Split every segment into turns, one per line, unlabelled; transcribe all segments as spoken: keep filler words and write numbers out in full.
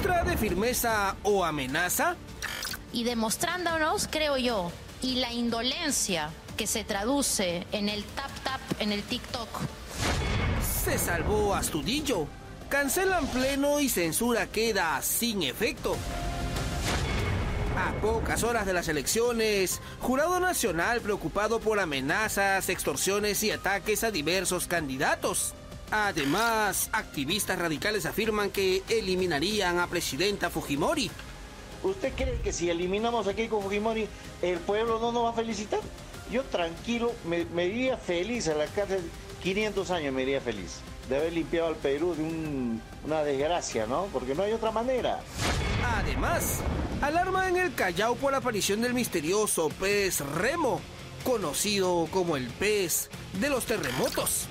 muestra de firmeza o amenaza?
Y demostrándonos, creo yo, y la indolencia que se traduce en el tap-tap en el TikTok.
Se salvó Astudillo. Cancelan pleno y censura queda sin efecto. A pocas horas de las elecciones, Jurado Nacional preocupado por amenazas, extorsiones y ataques a diversos candidatos. Además, activistas radicales afirman que eliminarían a presidenta Fujimori.
¿Usted cree que si eliminamos a Keiko Fujimori, el pueblo no nos va a felicitar? Yo tranquilo, me, me iría feliz a la cárcel, quinientos años me iría feliz, de haber limpiado al Perú de un, una desgracia, ¿no? Porque no hay otra manera.
Además, alarma en el Callao por la aparición del misterioso pez remo, conocido como el pez de los terremotos.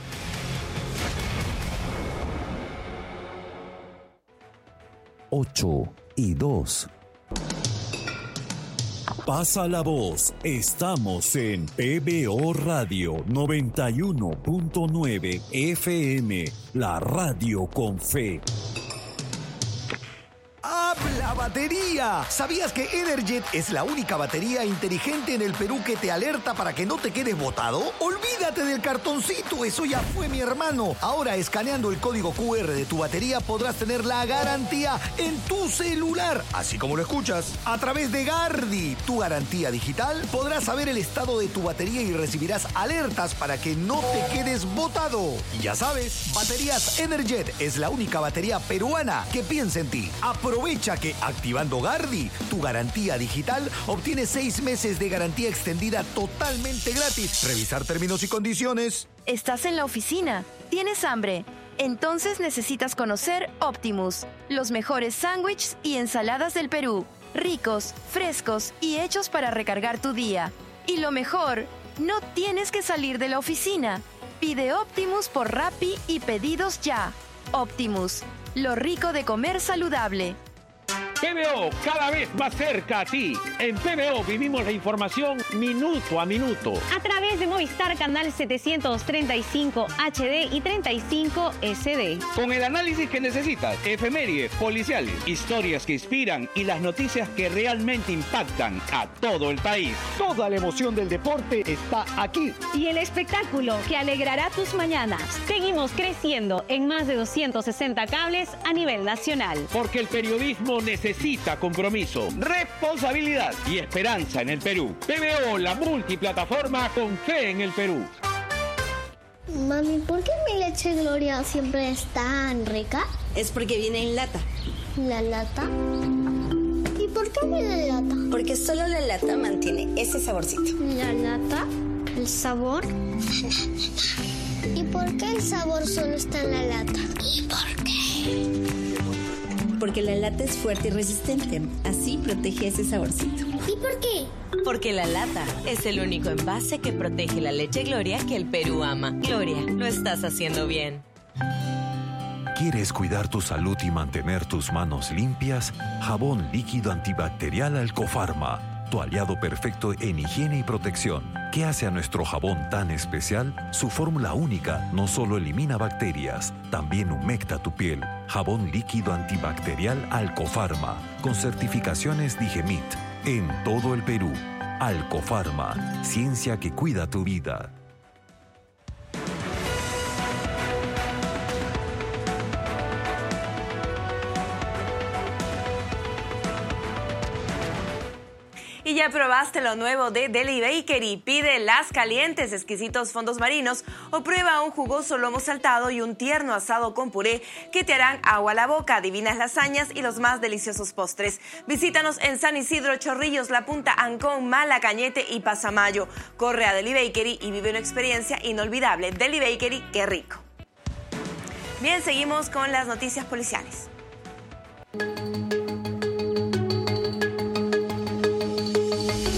Ocho y dos. Pasa la voz, estamos en P B O Radio noventa y uno punto nueve F M, la radio con fe.
¡Habla batería! ¿Sabías que Energet es la única batería inteligente en el Perú que te alerta para que no te quedes botado? ¡Olvídate del cartoncito! Eso ya fue, mi hermano. Ahora, escaneando el código Q R de tu batería, podrás tener la garantía en tu celular. Así como lo escuchas. A través de Gardi, tu garantía digital, podrás saber el estado de tu batería y recibirás alertas para que no te quedes botado. Y ya sabes, Baterías Energet es la única batería peruana que piensa en ti. Aprovecha que activando Gardi, tu garantía digital, obtienes seis meses de garantía extendida totalmente gratis. Revisar términos y condiciones.
¿Estás en la oficina? ¿Tienes hambre? Entonces necesitas conocer Optimus, los mejores sándwiches y ensaladas del Perú. Ricos, frescos y hechos para recargar tu día. Y lo mejor, no tienes que salir de la oficina. Pide Optimus por Rappi y pedidos ya. Optimus, lo rico de comer saludable.
P B O, cada vez más cerca a ti. En P B O vivimos la información minuto a minuto.
A través de Movistar Canal setecientos treinta y cinco H D y treinta y cinco S D.
Con el análisis que necesitas, efemérides, policiales, historias que inspiran y las noticias que realmente impactan a todo el país. Toda la emoción del deporte está aquí.
Y el espectáculo que alegrará tus mañanas. Seguimos creciendo en más de doscientos sesenta cables a nivel nacional.
Porque el periodismo necesita Necesita compromiso, responsabilidad y esperanza en el Perú. P B O, la multiplataforma con fe en el Perú.
Mami, ¿por qué mi leche Gloria siempre es tan rica?
Es porque viene en lata.
¿La lata? ¿Y por qué viene en lata?
Porque solo la lata mantiene ese saborcito.
¿La lata? ¿El sabor? ¿Y por qué el sabor solo está en la lata? ¿Y por qué?
Porque la lata es fuerte y resistente, así protege ese saborcito.
¿Y por qué?
Porque la lata es el único envase que protege la leche Gloria que el Perú ama. Gloria, lo estás haciendo bien.
¿Quieres cuidar tu salud y mantener tus manos limpias? Jabón líquido antibacterial Alcofarma, tu aliado perfecto en higiene y protección. ¿Qué hace a nuestro jabón tan especial? Su fórmula única no solo elimina bacterias, también humecta tu piel. Jabón líquido antibacterial Alcofarma, con certificaciones Digemit, en todo el Perú. Alcofarma, ciencia que cuida tu vida.
Y ya probaste lo nuevo de Deli Bakery. Pide las calientes, exquisitos fondos marinos o prueba un jugoso lomo saltado y un tierno asado con puré que te harán agua a la boca, divinas lasañas y los más deliciosos postres. Visítanos en San Isidro, Chorrillos, La Punta, Ancón, Mala, Cañete y Pasamayo. Corre a Deli Bakery y vive una experiencia inolvidable. Deli Bakery, qué rico. Bien, seguimos con las noticias policiales.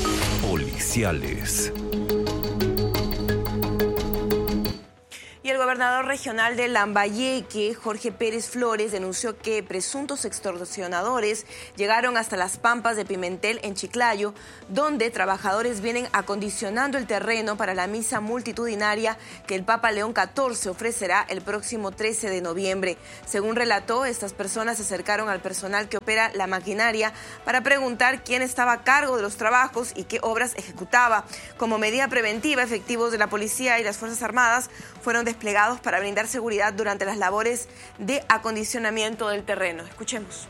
Policiales.
Y el gobernador gobernador regional de Lambayeque, Jorge Pérez Flores, denunció que presuntos extorsionadores llegaron hasta las Pampas de Pimentel en Chiclayo, donde trabajadores vienen acondicionando el terreno para la misa multitudinaria que el Papa León catorce ofrecerá el próximo trece de noviembre. Según relató, estas personas se acercaron al personal que opera la maquinaria para preguntar quién estaba a cargo de los trabajos y qué obras ejecutaba. Como medida preventiva, efectivos de la policía y las Fuerzas Armadas fueron desplegados para brindar seguridad durante las labores de acondicionamiento del terreno. Escuchemos.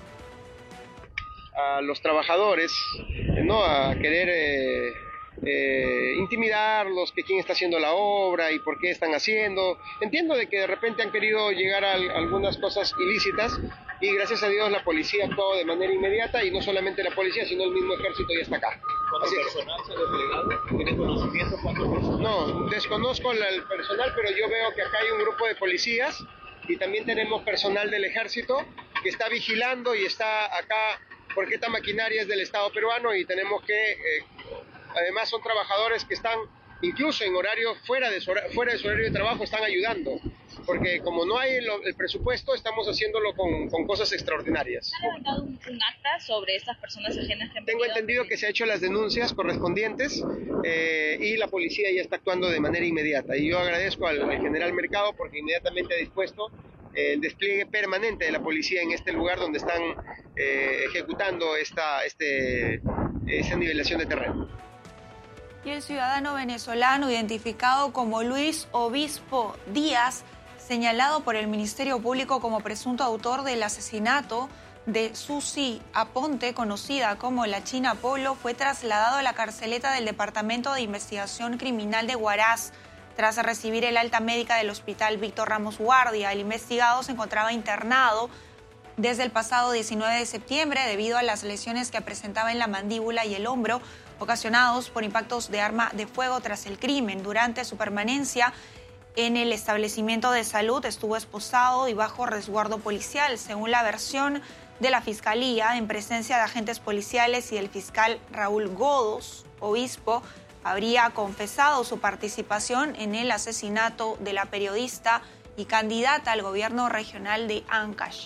A los trabajadores, ¿no? A querer eh, eh, intimidarlos, que quién está haciendo la obra y por qué están haciendo. Entiendo de que de repente han querido llegar a algunas cosas ilícitas y gracias a Dios la policía actuó de manera inmediata, y no solamente la policía, sino el mismo ejército ya está acá.
¿Cuánto personal se ha desplegado? ¿Tienes conocimiento cuánto personal?
No, desconozco el personal, pero yo veo que acá hay un grupo de policías y también tenemos personal del ejército que está vigilando y está acá porque esta maquinaria es del Estado peruano y tenemos que, eh, además son trabajadores que están incluso en horario fuera de su, fuera de su horario de trabajo, están ayudando, porque como no hay el, el presupuesto, estamos haciéndolo con, con cosas extraordinarias.
¿Se ha levantado un, un acta sobre estas personas ajenas que han
Tengo entendido que se han hecho las denuncias correspondientes eh, y la policía ya está actuando de manera inmediata. Y yo agradezco al, al general Mercado porque inmediatamente ha dispuesto eh, el despliegue permanente de la policía en este lugar donde están eh, ejecutando esta, este, esa nivelación de terreno.
Y el ciudadano venezolano identificado como Luis Obispo Díaz, señalado por el Ministerio Público como presunto autor del asesinato de Susi Aponte, conocida como la China Polo, fue trasladado a la carceleta del Departamento de Investigación Criminal de Huaraz. Tras recibir el alta médica del Hospital Víctor Ramos Guardia, el investigado se encontraba internado desde el pasado diecinueve de septiembre debido a las lesiones que presentaba en la mandíbula y el hombro, ocasionados por impactos de arma de fuego tras el crimen. Durante su permanencia en el establecimiento de salud estuvo esposado y bajo resguardo policial, según la versión de la Fiscalía, en presencia de agentes policiales y el fiscal Raúl Godos. Obispo habría confesado su participación en el asesinato de la periodista y candidata al gobierno regional de Ancash.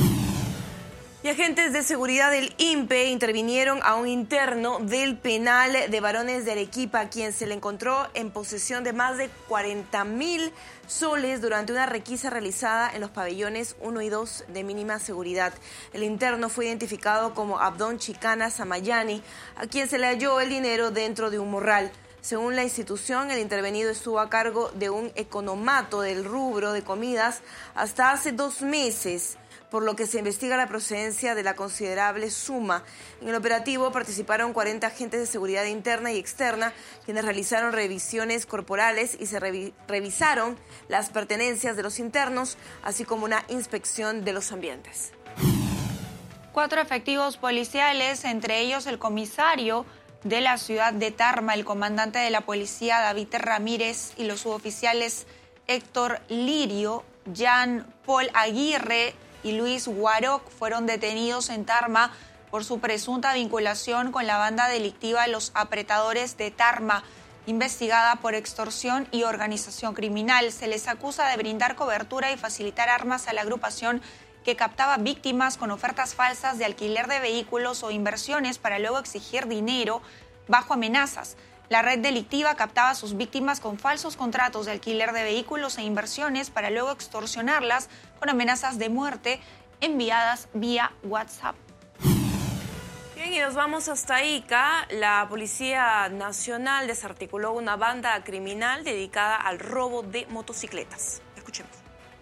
Y agentes de seguridad del I N P E intervinieron a un interno del penal de varones de Arequipa, a quien se le encontró en posesión de más de cuarenta mil soles durante una requisa realizada en los pabellones uno y dos de mínima seguridad. El interno fue identificado como Abdón Chicana Samayani, a quien se le halló el dinero dentro de un morral. Según la institución, el intervenido estuvo a cargo de un economato del rubro de comidas hasta hace dos meses, por lo que se investiga la procedencia de la considerable suma. En el operativo participaron cuarenta agentes de seguridad interna y externa, quienes realizaron revisiones corporales y se revi- revisaron las pertenencias de los internos, así como una inspección de los ambientes.
Cuatro efectivos policiales, entre ellos el comisario de la ciudad de Tarma, el comandante de la policía David Ramírez y los suboficiales Héctor Lirio, Jean Paul Aguirre y Luis Guaroc, fueron detenidos en Tarma por su presunta vinculación con la banda delictiva Los Apretadores de Tarma, investigada por extorsión y organización criminal. Se les acusa de brindar cobertura y facilitar armas a la agrupación que captaba víctimas con ofertas falsas de alquiler de vehículos o inversiones para luego exigir dinero bajo amenazas. La red delictiva captaba a sus víctimas con falsos contratos de alquiler de vehículos e inversiones para luego extorsionarlas con amenazas de muerte enviadas vía WhatsApp.
Bien, y nos vamos hasta Ica. La Policía Nacional desarticuló una banda criminal dedicada al robo de motocicletas. Escuchemos.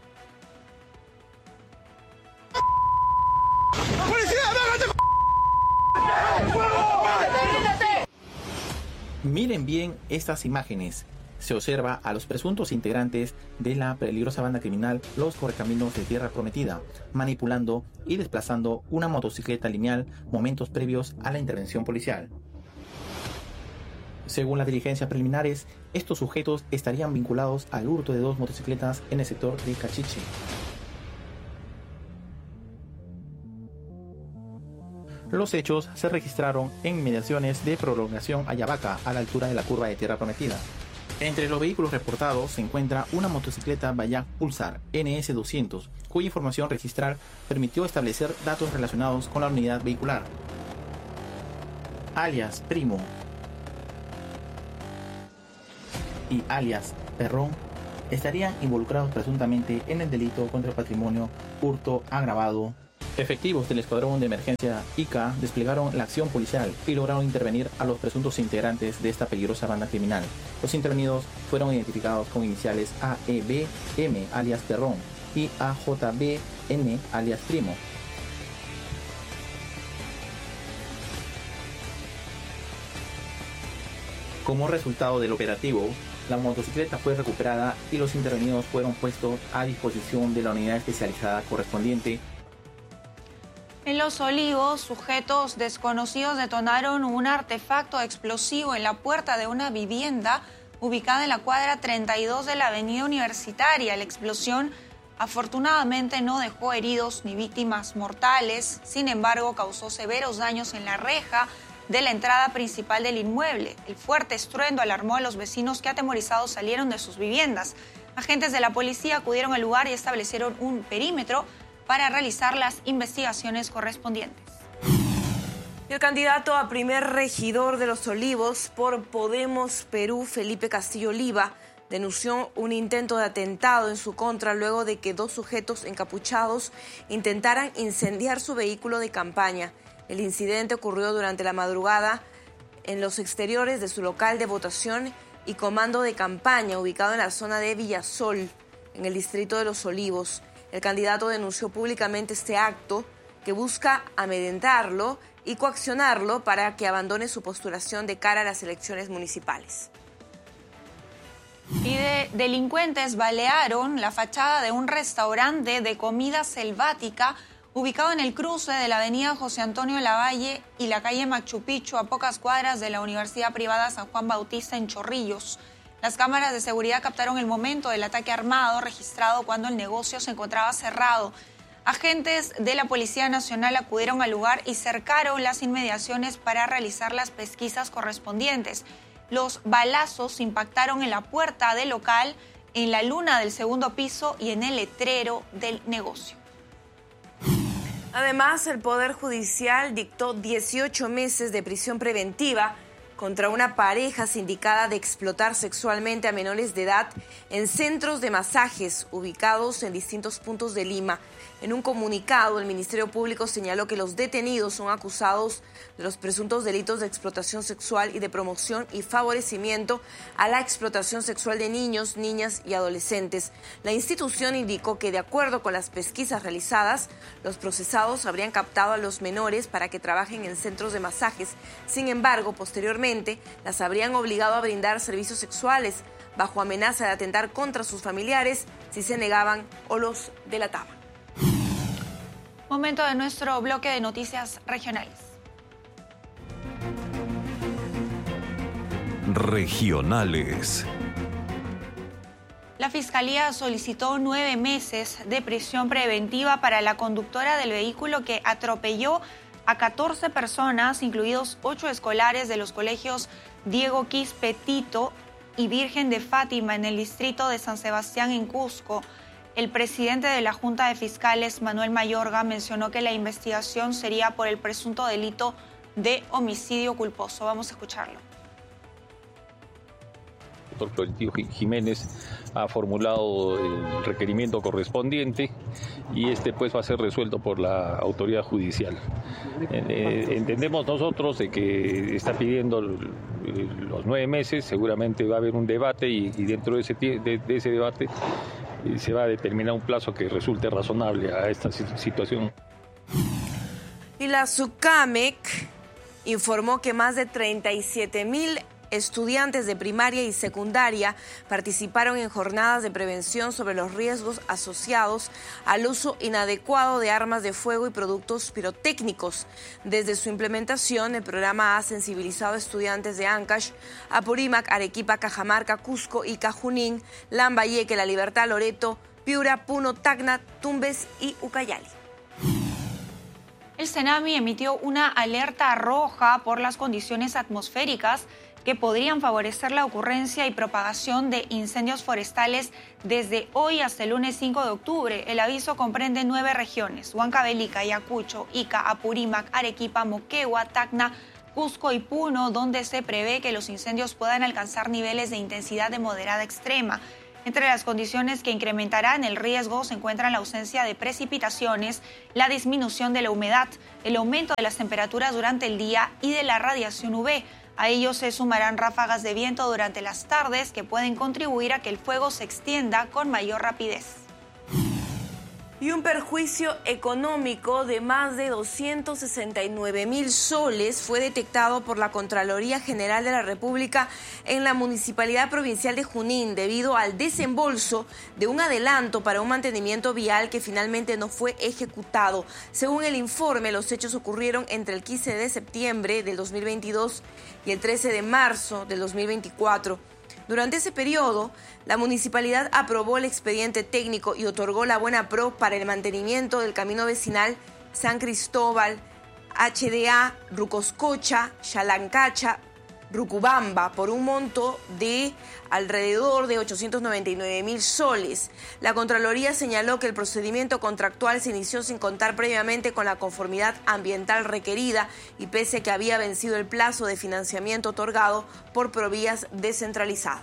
Miren bien estas imágenes. Se observa a los presuntos integrantes de la peligrosa banda criminal Los Correcaminos de Tierra Prometida, manipulando y desplazando una motocicleta lineal momentos previos a la intervención policial. Según las diligencias preliminares, estos sujetos estarían vinculados al hurto de dos motocicletas en el sector de Cachiche. Los hechos se registraron en inmediaciones de Prolongación Ayabaca, a la altura de la curva de Tierra Prometida. Entre los vehículos reportados se encuentra una motocicleta Bajaj Pulsar N S doscientos, cuya información registral permitió establecer datos relacionados con la unidad vehicular. Alias Primo y alias Perrón estarían involucrados presuntamente en el delito contra el patrimonio hurto agravado. Efectivos del Escuadrón de Emergencia I C A desplegaron la acción policial y lograron intervenir a los presuntos integrantes de esta peligrosa banda criminal. Los intervenidos fueron identificados con iniciales A E B M alias Perrón y A J B N alias Primo. Como resultado del operativo, la motocicleta fue recuperada y los intervenidos fueron puestos a disposición de la unidad especializada correspondiente.
En Los Olivos, sujetos desconocidos detonaron un artefacto explosivo en la puerta de una vivienda ubicada en la cuadra treinta y dos de la avenida Universitaria. La explosión afortunadamente no dejó heridos ni víctimas mortales, sin embargo causó severos daños en la reja de la entrada principal del inmueble. El fuerte estruendo alarmó a los vecinos que atemorizados salieron de sus viviendas. Agentes de la policía acudieron al lugar y establecieron un perímetro para realizar las investigaciones correspondientes.
El candidato a primer regidor de Los Olivos por Podemos Perú, Felipe Castillo Oliva, denunció un intento de atentado en su contra luego de que dos sujetos encapuchados intentaran incendiar su vehículo de campaña. El incidente ocurrió durante la madrugada en los exteriores de su local de votación y comando de campaña ubicado en la zona de Villasol, en el distrito de Los Olivos. El candidato denunció públicamente este acto que busca amedrentarlo y coaccionarlo para que abandone su postulación de cara a las elecciones municipales.
Y de delincuentes balearon la fachada de un restaurante de comida selvática ubicado en el cruce de la avenida José Antonio Lavalle y la calle Machu Picchu, a pocas cuadras de la Universidad Privada San Juan Bautista en Chorrillos. Las cámaras de seguridad captaron el momento del ataque armado registrado cuando el negocio se encontraba cerrado. Agentes de la Policía Nacional acudieron al lugar y cercaron las inmediaciones para realizar las pesquisas correspondientes. Los balazos impactaron en la puerta del local, en la luna del segundo piso y en el letrero del negocio.
Además, el Poder Judicial dictó dieciocho meses de prisión preventiva contra una pareja sindicada de explotar sexualmente a menores de edad en centros de masajes ubicados en distintos puntos de Lima. En un comunicado, el Ministerio Público señaló que los detenidos son acusados de los presuntos delitos de explotación sexual y de promoción y favorecimiento a la explotación sexual de niños, niñas y adolescentes. La institución indicó que, de acuerdo con las pesquisas realizadas, los procesados habrían captado a los menores para que trabajen en centros de masajes. Sin embargo, posteriormente, las habrían obligado a brindar servicios sexuales bajo amenaza de atentar contra sus familiares si se negaban o los delataban.
Momento de nuestro bloque de noticias regionales.
Regionales.
La Fiscalía solicitó nueve meses de prisión preventiva para la conductora del vehículo que atropelló a catorce personas, incluidos ocho escolares de los colegios Diego Quispetito y Virgen de Fátima en el distrito de San Sebastián en Cusco. El presidente de la Junta de Fiscales, Manuel Mayorga, mencionó que la investigación sería por el presunto delito de homicidio culposo. Vamos a escucharlo.
El doctor Florentino Jiménez ha formulado el requerimiento correspondiente y este pues va a ser resuelto por la autoridad judicial. Eh, entendemos nosotros de que está pidiendo los nueve meses, seguramente va a haber un debate y, y dentro de ese, de, de ese debate se va a determinar un plazo que resulte razonable a esta situación.
Y la SUCAMEC informó que más de treinta y siete mil estudiantes de primaria y secundaria participaron en jornadas de prevención sobre los riesgos asociados al uso inadecuado de armas de fuego y productos pirotécnicos. Desde su implementación, el programa ha sensibilizado a estudiantes de Ancash, Apurímac, Arequipa, Cajamarca, Cusco, Ica, Junín, Lambayeque, La Libertad, Loreto, Piura, Puno, Tacna, Tumbes y Ucayali.
El CENAMI emitió una alerta roja por las condiciones atmosféricas que podrían favorecer la ocurrencia y propagación de incendios forestales desde hoy hasta el lunes cinco de octubre. El aviso comprende nueve regiones: Huancavelica, Ayacucho, Ica, Apurímac, Arequipa, Moquegua, Tacna, Cusco y Puno, donde se prevé que los incendios puedan alcanzar niveles de intensidad de moderada a extrema. Entre las condiciones que incrementarán el riesgo se encuentran la ausencia de precipitaciones, la disminución de la humedad, el aumento de las temperaturas durante el día y de la radiación U V. A ello se sumarán ráfagas de viento durante las tardes que pueden contribuir a que el fuego se extienda con mayor rapidez.
Y un perjuicio económico de más de doscientos sesenta y nueve mil soles fue detectado por la Contraloría General de la República en la Municipalidad Provincial de Junín debido al desembolso de un adelanto para un mantenimiento vial que finalmente no fue ejecutado. Según el informe, los hechos ocurrieron entre el quince de septiembre del dos mil veintidós y el trece de marzo del dos mil veinticuatro. Durante ese periodo, la municipalidad aprobó el expediente técnico y otorgó la buena pro para el mantenimiento del camino vecinal San Cristóbal, H D A, Rucoscocha, Xalancacha, Rucubamba, por un monto de alrededor de ochocientos noventa y nueve mil soles. La Contraloría señaló que el procedimiento contractual se inició sin contar previamente con la conformidad ambiental requerida y pese a que había vencido el plazo de financiamiento otorgado por Provías descentralizado.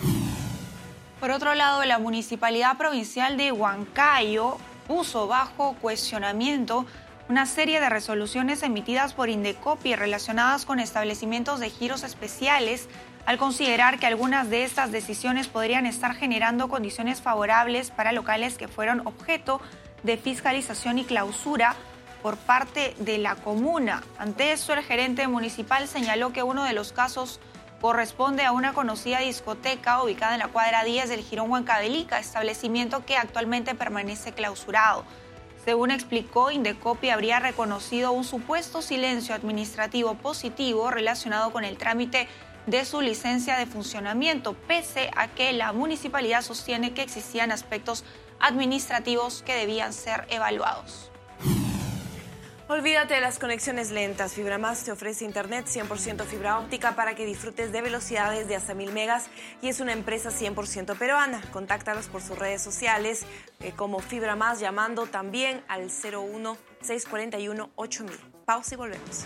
Por otro lado, la Municipalidad Provincial de Huancayo puso bajo cuestionamiento una serie de resoluciones emitidas por Indecopi relacionadas con establecimientos de giros especiales, al considerar que algunas de estas decisiones podrían estar generando condiciones favorables para locales que fueron objeto de fiscalización y clausura por parte de la comuna. Ante esto, el gerente municipal señaló que uno de los casos corresponde a una conocida discoteca ubicada en la cuadra diez del Jirón Huancavelica, establecimiento que actualmente permanece clausurado. Según explicó, Indecopi habría reconocido un supuesto silencio administrativo positivo relacionado con el trámite de su licencia de funcionamiento, pese a que la municipalidad sostiene que existían aspectos administrativos que debían ser evaluados.
Olvídate de las conexiones lentas. FibraMás te ofrece internet cien por ciento fibra óptica para que disfrutes de velocidades de hasta mil megas y es una empresa cien por ciento peruana. Contáctalos por sus redes sociales eh, como FibraMás llamando también al cero uno, seis cuatro uno, ocho mil. Pausa y volvemos.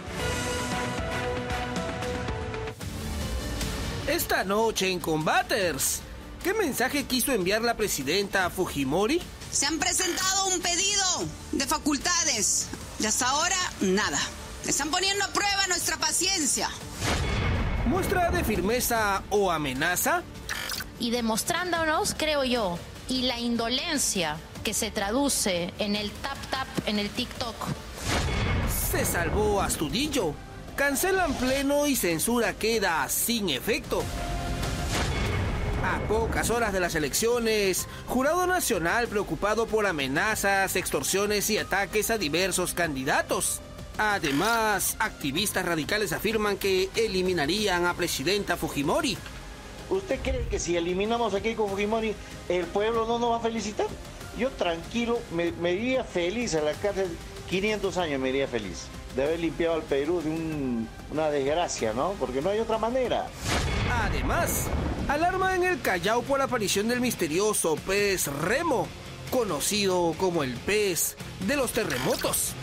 Esta noche en Combaters, ¿qué mensaje quiso enviar la presidenta Fujimori?
Se han presentado un pedido de facultades y hasta ahora nada. Están poniendo a prueba nuestra paciencia.
¿Muestra de firmeza o amenaza?
Y demostrándonos, creo yo, y la indolencia que se traduce en el tap tap en el TikTok.
Se salvó Astudillo. Cancelan pleno y censura queda sin efecto. A pocas horas de las elecciones, Jurado Nacional preocupado por amenazas, extorsiones y ataques a diversos candidatos. Además, activistas radicales afirman que eliminarían a presidenta Fujimori.
¿Usted cree que si eliminamos a Keiko Fujimori, el pueblo no nos va a felicitar? Yo tranquilo, me, me iría feliz a la cárcel, quinientos años me iría feliz, de haber limpiado al Perú de un, una desgracia, ¿no? Porque no hay otra manera.
Además, alarma en el Callao por la aparición del misterioso pez remo, conocido como el pez de los terremotos.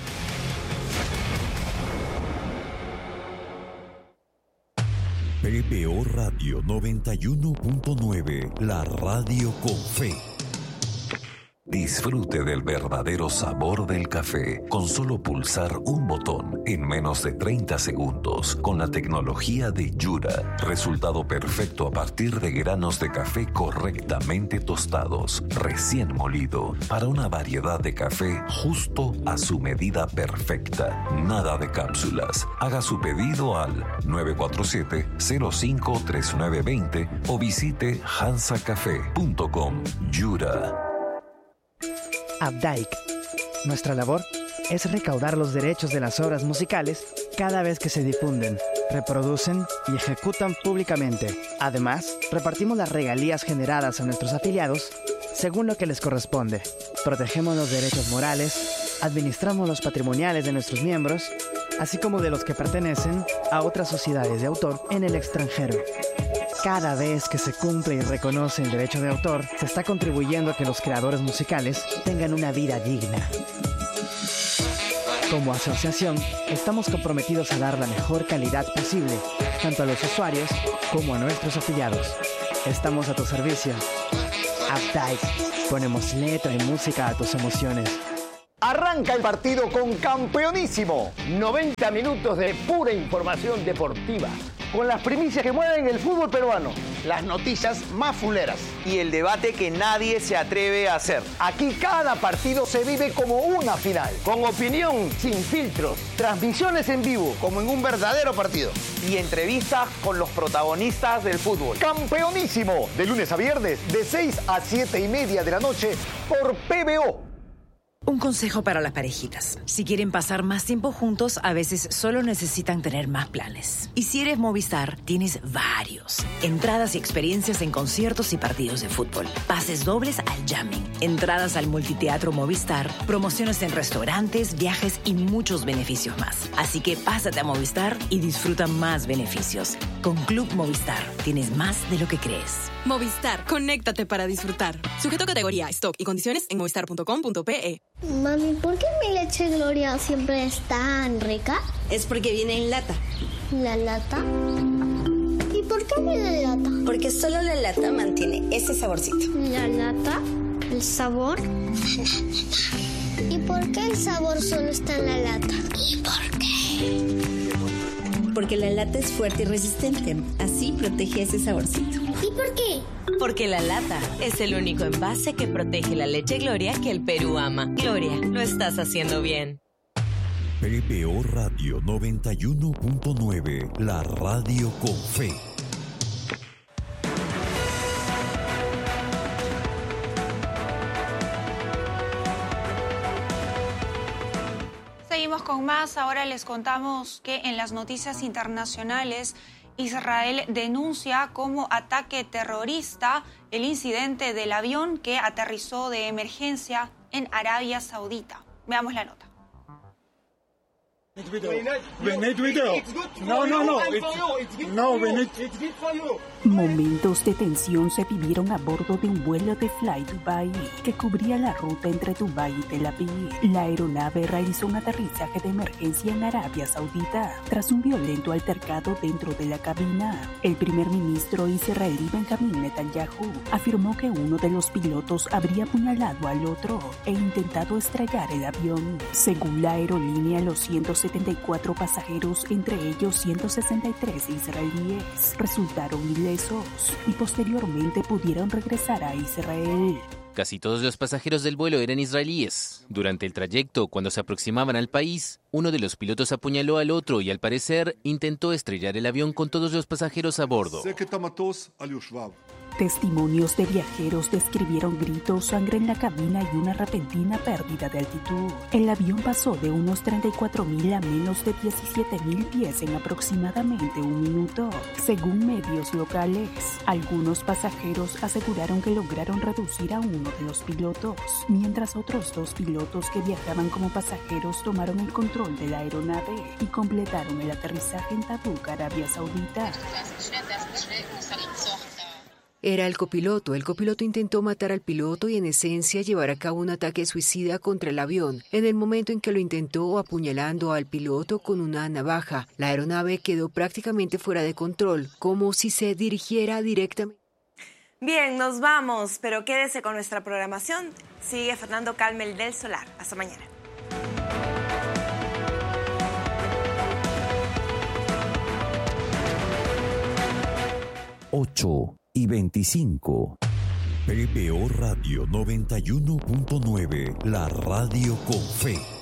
P B O Radio noventa y uno punto nueve, la radio con fe. Disfrute del verdadero sabor del café con solo pulsar un botón en menos de treinta segundos con la tecnología de Yura. Resultado perfecto a partir de granos de café correctamente tostados, recién molido, para una variedad de café justo a su medida perfecta. Nada de cápsulas. Haga su pedido al nueve cuatro siete, cero cinco tres nueve dos cero o visite hansa café punto com. Yura.
Abdaik. Nuestra labor es recaudar los derechos de las obras musicales cada vez que se difunden, reproducen y ejecutan públicamente. Además, repartimos las regalías generadas a nuestros afiliados según lo que les corresponde. Protegemos los derechos morales, Administramos los patrimoniales de nuestros miembros, así como de los que pertenecen a otras sociedades de autor en el extranjero. Cada vez que se cumple y reconoce el derecho de autor, se está contribuyendo a que los creadores musicales tengan una vida digna. Como asociación, estamos comprometidos a dar la mejor calidad posible, tanto a los usuarios como a nuestros afiliados. Estamos a tu servicio. Updike. Ponemos letra y música a tus emociones.
Arranca el partido con Campeonísimo.
noventa minutos de pura información deportiva, con las primicias que mueven el fútbol peruano, las noticias más fuleras
y el debate que nadie se atreve a hacer.
Aquí cada partido se vive como una final, con opinión sin filtros, transmisiones en vivo, como en un verdadero partido,
y entrevistas con los protagonistas del fútbol.
Campeonísimo, de lunes a viernes, de seis a siete y media de la noche, por P B O.
Un consejo para las parejitas. Si quieren pasar más tiempo juntos, a veces solo necesitan tener más planes. Y si eres Movistar, tienes varios. Entradas y experiencias en conciertos y partidos de fútbol. Pases dobles al jamming. Entradas al multiteatro Movistar. Promociones en restaurantes, viajes y muchos beneficios más. Así que pásate a Movistar y disfruta más beneficios. Con Club Movistar, tienes más de lo que crees.
Movistar, conéctate para disfrutar. Sujeto a categoría, stock y condiciones en movistar punto com punto pe.
Mami, ¿por qué mi leche Gloria siempre es tan rica?
Es porque viene en lata.
¿La lata? ¿Y por qué viene en lata?
Porque solo la lata mantiene ese saborcito.
¿La lata? ¿El sabor? ¿Y por qué el sabor solo está en la lata?
¿Y por qué? Porque la lata es fuerte y resistente. Así protege ese saborcito.
¿Y por qué?
Porque la lata es el único envase que protege la leche Gloria que el Perú ama. Gloria, lo estás haciendo bien.
P B O Radio noventa y uno punto nueve, la radio con fe.
Seguimos con más. Ahora les contamos que en las noticias internacionales, Israel denuncia como ataque terrorista el incidente del avión que aterrizó de emergencia en Arabia Saudita. Veamos la nota.
No, no, no. No, Momentos de tensión se vivieron a bordo de un vuelo de Fly Dubai que cubría la ruta entre Dubái y Tel Aviv. La aeronave realizó un aterrizaje de emergencia en Arabia Saudita tras un violento altercado dentro de la cabina. El primer ministro israelí Benjamín Netanyahu afirmó que uno de los pilotos habría apuñalado al otro e intentado estrellar el avión. Según la aerolínea, los ciento setenta y cuatro pasajeros, entre ellos ciento sesenta y tres israelíes, resultaron ilesos y posteriormente pudieron regresar a Israel.
Casi todos los pasajeros del vuelo eran israelíes. Durante el trayecto, cuando se aproximaban al país, uno de los pilotos apuñaló al otro y al parecer intentó estrellar el avión con todos los pasajeros a bordo.
Testimonios de viajeros describieron gritos, sangre en la cabina y una repentina pérdida de altitud. El avión pasó de unos treinta y cuatro mil a menos de diecisiete mil pies en aproximadamente un minuto, según medios locales. Algunos pasajeros aseguraron que lograron reducir a uno de los pilotos, mientras otros dos pilotos que viajaban como pasajeros tomaron el control de la aeronave y completaron el aterrizaje en Tabuk, Arabia Saudita.
Era el copiloto. El copiloto intentó matar al piloto y en esencia llevar a cabo un ataque suicida contra el avión. En el momento en que lo intentó, apuñalando al piloto con una navaja, la aeronave quedó prácticamente fuera de control, como si se dirigiera directamente.
Bien, nos vamos, pero quédese con nuestra programación. Sigue Fernando Calmel del Solar. Hasta mañana.
ocho y veinticinco. P B O Radio noventa y uno punto nueve, la radio con fe.